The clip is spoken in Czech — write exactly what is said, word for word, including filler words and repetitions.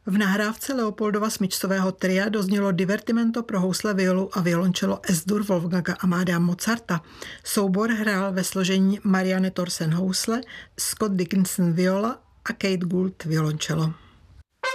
V nahrávce Leopoldova smyčcového tria doznělo divertimento pro housle, violu a violončelo Es-dur Wolfganga Amadea Mozarta. Soubor hrál ve složení Marianne Thorsen housle, Scott Dickinson viola a Kate Gould violončelo.